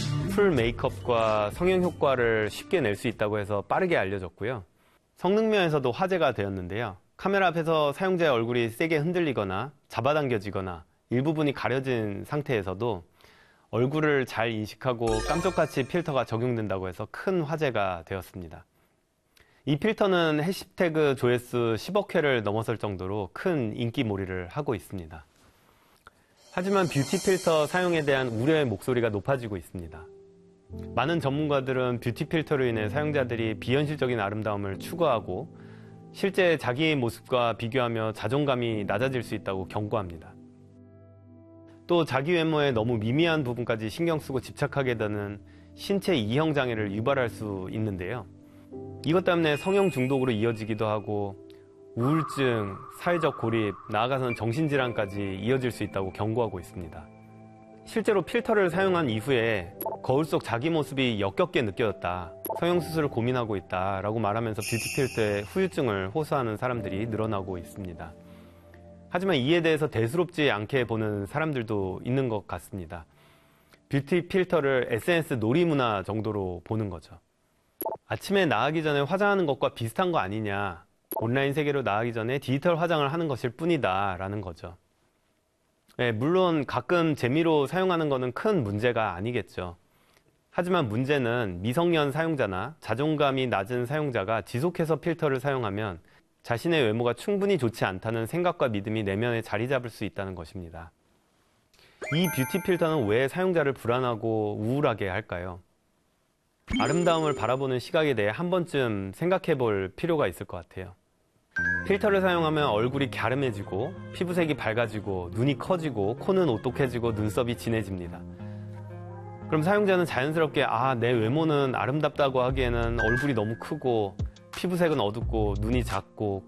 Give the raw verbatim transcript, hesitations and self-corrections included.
풀 메이크업과 성형 효과를 쉽게 낼 수 있다고 해서 빠르게 알려졌고요. 성능 면에서도 화제가 되었는데요. 카메라 앞에서 사용자의 얼굴이 세게 흔들리거나 잡아당겨지거나 일부분이 가려진 상태에서도 얼굴을 잘 인식하고 깜짝같이 필터가 적용된다고 해서 큰 화제가 되었습니다. 이 필터는 해시태그 조회수 십억 회를 넘어설 정도로 큰 인기몰이를 하고 있습니다. 하지만 뷰티 필터 사용에 대한 우려의 목소리가 높아지고 있습니다. 많은 전문가들은 뷰티 필터로 인해 사용자들이 비현실적인 아름다움을 추구하고 실제 자기의 모습과 비교하며 자존감이 낮아질 수 있다고 경고합니다. 또 자기 외모에 너무 미미한 부분까지 신경 쓰고 집착하게 되는 신체 이형 장애를 유발할 수 있는데요. 이것 때문에 성형 중독으로 이어지기도 하고 우울증, 사회적 고립, 나아가서는 정신질환까지 이어질 수 있다고 경고하고 있습니다. 실제로 필터를 사용한 이후에 거울 속 자기 모습이 역겹게 느껴졌다, 성형수술을 고민하고 있다 라고 말하면서 뷰티 필터에 후유증을 호소하는 사람들이 늘어나고 있습니다. 하지만 이에 대해서 대수롭지 않게 보는 사람들도 있는 것 같습니다. 뷰티 필터를 에스엔에스 놀이문화 정도로 보는 거죠. 아침에 나가기 전에 화장하는 것과 비슷한 거 아니냐, 온라인 세계로 나가기 전에 디지털 화장을 하는 것일 뿐이다 라는 거죠. 네, 물론 가끔 재미로 사용하는 것은 큰 문제가 아니겠죠. 하지만 문제는 미성년 사용자나 자존감이 낮은 사용자가 지속해서 필터를 사용하면 자신의 외모가 충분히 좋지 않다는 생각과 믿음이 내면에 자리 잡을 수 있다는 것입니다. 이 뷰티 필터는 왜 사용자를 불안하고 우울하게 할까요? 아름다움을 바라보는 시각에 대해 한 번쯤 생각해 볼 필요가 있을 것 같아요. 필터를 사용하면 얼굴이 갸름해지고 피부색이 밝아지고 눈이 커지고 코는 오똑해지고 눈썹이 진해집니다. 그럼 사용자는 자연스럽게 아, 내 외모는 아름답다고 하기에는 얼굴이 너무 크고 피부색은 어둡고 눈이 작고